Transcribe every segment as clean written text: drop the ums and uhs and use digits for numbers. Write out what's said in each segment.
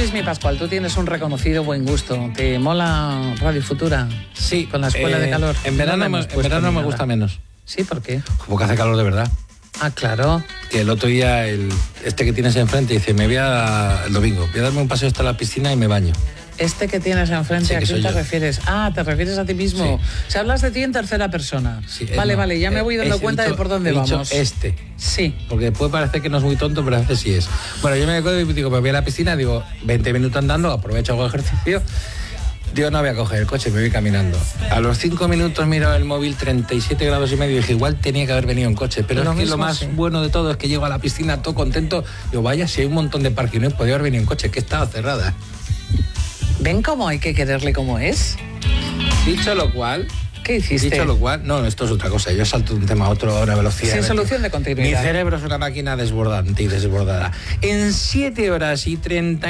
Luismi Pascual, tú tienes un reconocido buen gusto. ¿Te mola Radio Futura? Sí. Con la escuela de calor. En verano me gusta menos. ¿Sí? ¿Por qué? Porque hace calor de verdad. Ah, claro. Que el otro día, este que tienes enfrente, dice, el domingo, voy a darme un paseo hasta la piscina y me baño. Este que tienes enfrente, Sí, ¿a quién te refieres? Ah, ¿te refieres a ti mismo? Sí. Si hablas de ti en tercera persona. Sí, Vale, ya me voy dando cuenta de por dónde vamos. Sí. Porque puede parecer que no es muy tonto, pero a veces sí es. Bueno, yo me acuerdo y digo, me voy a la piscina, digo, 20 minutos andando, aprovecho, hago ejercicio. Digo, no voy a coger el coche, me voy caminando. A los 5 minutos miro el móvil, 37 grados y medio, y dije, igual tenía que haber venido en coche. Pero es que lo más bueno de todo es que llego a la piscina todo contento. Digo, vaya, si hay un montón de parking, no podía haber venido en coche, que estaba cerrada. ¿Ven cómo hay que quererle como es? Dicho lo cual... ¿Qué hiciste? Dicho lo cual, no, esto es otra cosa. Yo salto de un tema a otro a una velocidad. Sin solución de continuidad. Mi cerebro es una máquina desbordante y desbordada. En 7 horas y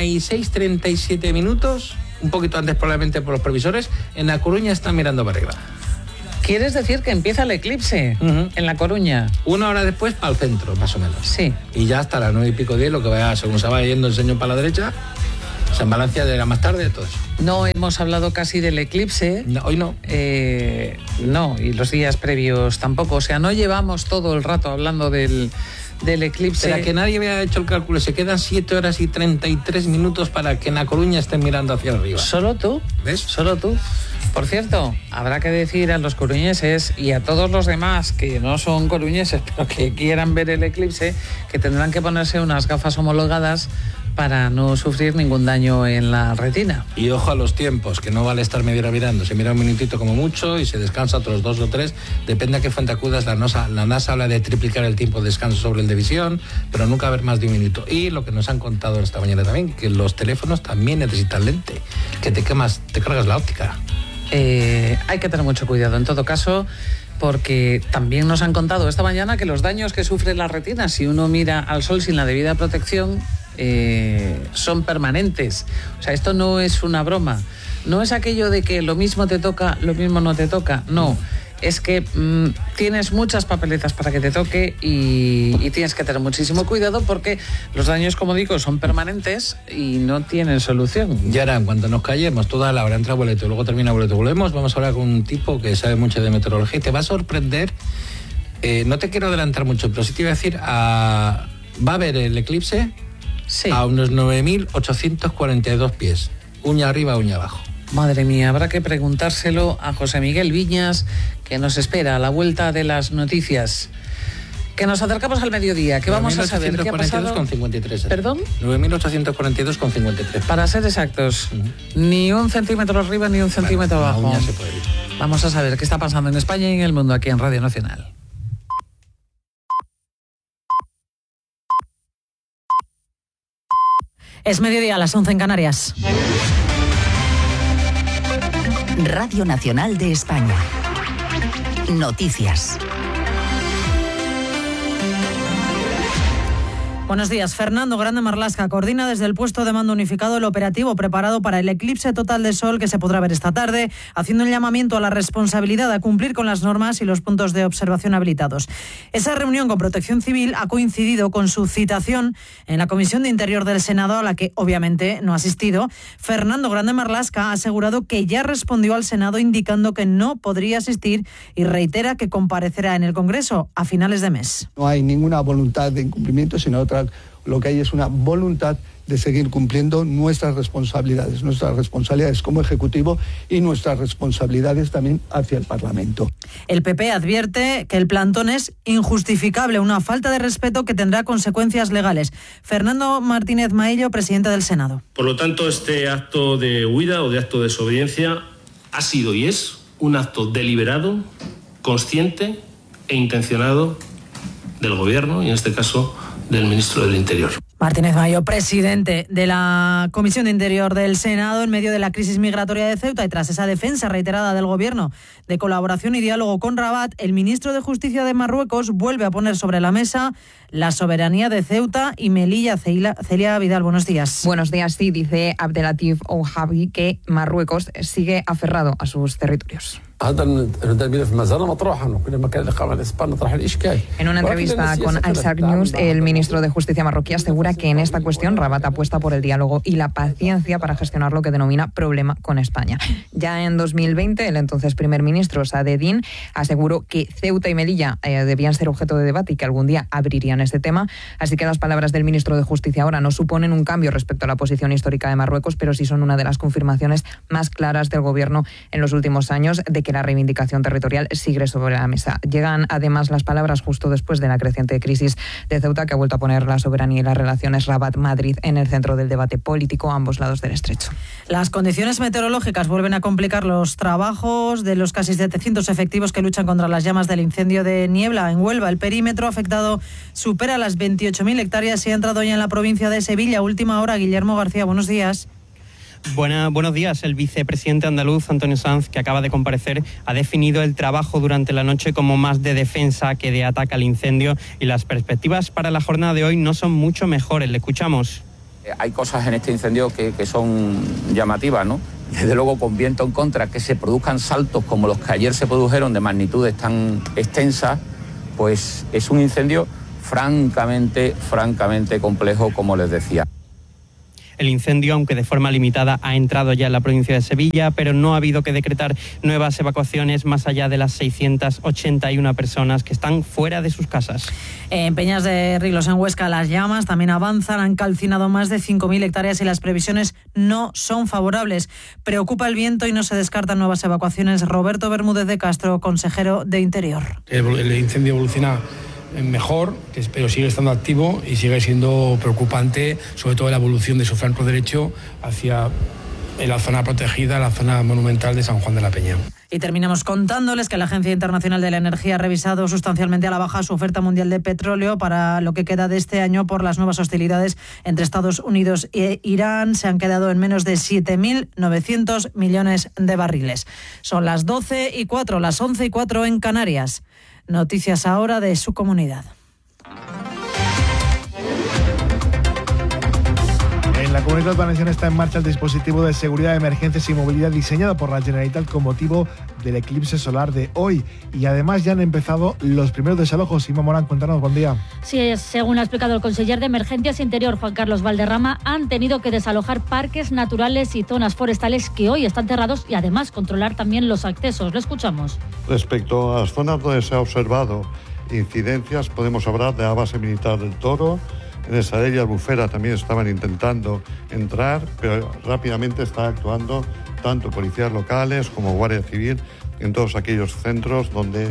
37 minutos, un poquito antes probablemente por los previsores, en La Coruña están mirando para arriba. ¿Quieres decir que empieza el eclipse en La Coruña? 1 hora después para el centro, más o menos. Sí. Y ya hasta las 9 y pico 10, lo que vaya, según se va yendo el señor para la derecha, San Balancia de la más tarde, todo eso. No hemos hablado casi del eclipse. No, hoy no. No, y los días previos tampoco. O sea, no llevamos todo el rato hablando del eclipse. Para que nadie había hecho el cálculo, se quedan 7 horas y 33 minutos para que en La Coruña estén mirando hacia arriba. ¿Solo tú? ¿Ves? ¿Solo tú? Por cierto, habrá que decir a los coruñeses y a todos los demás que no son coruñeses, pero que quieran ver el eclipse, que tendrán que ponerse unas gafas homologadas para no sufrir ningún daño en la retina. Y ojo a los tiempos, que no vale estar media hora mirando. Se mira un minutito como mucho y se descansa otros 2 o 3. Depende a qué fuente acudas. La NASA habla de triplicar el tiempo de descanso sobre el de visión, pero nunca ver más de 1 minuto. Y lo que nos han contado esta mañana también, que los teléfonos también necesitan lente, que te cargas la óptica. Hay que tener mucho cuidado en todo caso, porque también nos han contado esta mañana que los daños que sufre la retina si uno mira al sol sin la debida protección son permanentes. O sea, esto no es una broma. No es aquello de que lo mismo te toca, lo mismo no te toca. No, es que tienes muchas papeletas para que te toque y tienes que tener muchísimo cuidado porque los daños, como digo, son permanentes y no tienen solución. Y ahora, en cuanto nos callemos, toda la hora entra boleto, luego termina boleto, volvemos, vamos a hablar con un tipo que sabe mucho de meteorología y te va a sorprender. No te quiero adelantar mucho, pero sí te iba a decir, va a haber el eclipse. Sí. A unos 9.842 pies. Uña arriba, uña abajo. Madre mía, habrá que preguntárselo a José Miguel Viñas, que nos espera a la vuelta de las noticias. Que nos acercamos al mediodía, que vamos a saber qué ha pasado. 9.842,53. ¿Perdón? 9.842,53. Para ser exactos, ni 1 centímetro arriba ni 1 centímetro abajo. Uña se puede ir. Vamos a saber qué está pasando en España y en el mundo aquí en Radio Nacional. Es mediodía, a las 11 en Canarias. Radio Nacional de España. Noticias. Buenos días. Fernando Grande Marlaska coordina desde el puesto de mando unificado el operativo preparado para el eclipse total de sol que se podrá ver esta tarde, haciendo un llamamiento a la responsabilidad a cumplir con las normas y los puntos de observación habilitados. Esa reunión con Protección Civil ha coincidido con su citación en la Comisión de Interior del Senado, a la que obviamente no ha asistido. Fernando Grande Marlaska ha asegurado que ya respondió al Senado indicando que no podría asistir y reitera que comparecerá en el Congreso a finales de mes. No hay ninguna voluntad de incumplimiento, sino otra. Lo que hay es una voluntad de seguir cumpliendo nuestras responsabilidades como Ejecutivo y nuestras responsabilidades también hacia el Parlamento. El PP advierte que el plantón es injustificable, una falta de respeto que tendrá consecuencias legales. Fernando Martínez Maillo, presidente del Senado. Por lo tanto, este acto de huida o de acto de desobediencia ha sido y es un acto deliberado, consciente e intencionado del Gobierno y, en este caso, del ministro del Interior. Martínez Maillo, presidente de la Comisión de Interior del Senado, en medio de la crisis migratoria de Ceuta y tras esa defensa reiterada del Gobierno de colaboración y diálogo con Rabat, el ministro de Justicia de Marruecos vuelve a poner sobre la mesa la soberanía de Ceuta y Melilla. Celia Vidal, buenos días. Buenos días, sí, dice Abdelatif Ouahabi que Marruecos sigue aferrado a sus territorios. En una entrevista con Al Sharq News, el ministro de Justicia marroquí asegura que en esta cuestión Rabat apuesta por el diálogo y la paciencia para gestionar lo que denomina problema con España. Ya en 2020, el entonces primer ministro Saadedine aseguró que Ceuta y Melilla debían ser objeto de debate y que algún día abrirían este tema. Así que las palabras del ministro de Justicia ahora no suponen un cambio respecto a la posición histórica de Marruecos, pero sí son una de las confirmaciones más claras del gobierno en los últimos años de que la reivindicación territorial sigue sobre la mesa. Llegan además las palabras justo después de la creciente crisis de Ceuta, que ha vuelto a poner la soberanía y las relaciones Rabat-Madrid en el centro del debate político a ambos lados del estrecho. Las condiciones meteorológicas vuelven a complicar los trabajos de los casi 700 efectivos que luchan contra las llamas del incendio de Niebla en Huelva. El perímetro afectado supera las 28.000 hectáreas y ha entrado ya en la provincia de Sevilla. Última hora, Guillermo García, buenos días. Buenos días. El vicepresidente andaluz, Antonio Sanz, que acaba de comparecer, ha definido el trabajo durante la noche como más de defensa que de ataque al incendio, y las perspectivas para la jornada de hoy no son mucho mejores. Le escuchamos. Hay cosas en este incendio que son llamativas, ¿no? Desde luego, con viento en contra, que se produzcan saltos como los que ayer se produjeron de magnitudes tan extensas, pues es un incendio francamente complejo, como les decía. El incendio, aunque de forma limitada, ha entrado ya en la provincia de Sevilla, pero no ha habido que decretar nuevas evacuaciones más allá de las 681 personas que están fuera de sus casas. En Peñas de Riglos, en Huesca, las llamas también avanzan, han calcinado más de 5.000 hectáreas y las previsiones no son favorables. Preocupa el viento y no se descartan nuevas evacuaciones. Roberto Bermúdez de Castro, consejero de Interior. El incendio evoluciona mejor, pero sigue estando activo y sigue siendo preocupante, sobre todo la evolución de su flanco derecho hacia la zona protegida, la zona monumental de San Juan de la Peña. Y terminamos contándoles que la Agencia Internacional de la Energía ha revisado sustancialmente a la baja su oferta mundial de petróleo para lo que queda de este año por las nuevas hostilidades entre Estados Unidos e Irán. Se han quedado en menos de 7.900 millones de barriles. Son las 12:04, las 11:04 en Canarias. Noticias ahora de su comunidad. En la Comunidad Valenciana está en marcha el dispositivo de seguridad de emergencias y movilidad diseñado por la Generalitat con motivo del eclipse solar de hoy. Y además ya han empezado los primeros desalojos. Inma Morán, cuéntanos, buen día. Sí, según ha explicado el conseller de Emergencias Interior, Juan Carlos Valderrama, han tenido que desalojar parques naturales y zonas forestales que hoy están cerrados y además controlar también los accesos. Lo escuchamos. Respecto a las zonas donde se ha observado incidencias, podemos hablar de la base militar del Toro. En esa de ella, Albufera, también estaban intentando entrar, pero rápidamente está actuando tanto policías locales como Guardia Civil en todos aquellos centros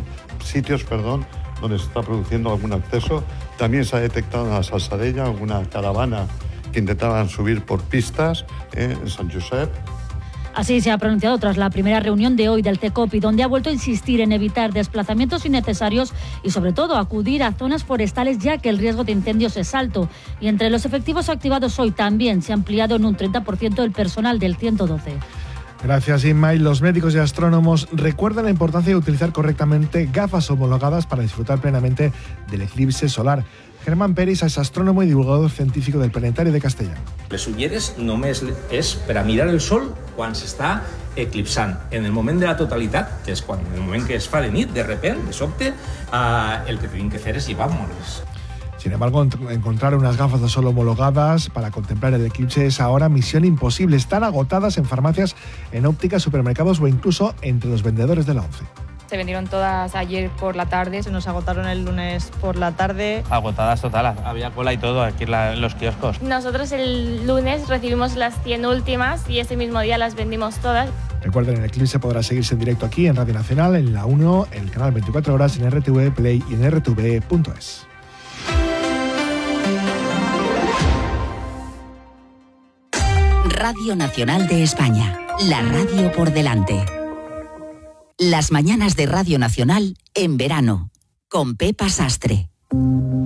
sitios donde se está produciendo algún acceso. También se ha detectado en la Salsadella alguna caravana que intentaban subir por pistas en San Josep. Así se ha pronunciado tras la primera reunión de hoy del CECOPI, donde ha vuelto a insistir en evitar desplazamientos innecesarios y sobre todo acudir a zonas forestales, ya que el riesgo de incendios es alto. Y entre los efectivos activados hoy también se ha ampliado en un 30% el personal del 112. Gracias, Inma. Y los médicos y astrónomos recuerdan la importancia de utilizar correctamente gafas homologadas para disfrutar plenamente del eclipse solar. Germán Peris és astrónomo y divulgador científico del Planetari de Castellà. Les ulleres només és per a mirar el sol quan s'està eclipsant. En el moment de la totalitat, que és en el moment que es fa de nit, de repente, de sobte, el que tenim que fer és llevar-nos-les. Sin embargo, encontrar unas gafas de sol homologadas para contemplar el eclipse es ahora misión imposible. Están agotadas en farmacias, en ópticas, supermercados o incluso entre los vendedores de la ONCE. Se vendieron todas ayer por la tarde, se nos agotaron el lunes por la tarde. Agotadas total, había cola y todo aquí en los kioscos. Nosotros el lunes recibimos las 100 últimas y ese mismo día las vendimos todas. Recuerden, el eclipse podrá seguirse en directo aquí en Radio Nacional, en la 1, el canal 24 horas, en RTV Play y en rtv.es. Radio Nacional de España, la radio por delante. Las mañanas de Radio Nacional en verano, con Pepa Sastre.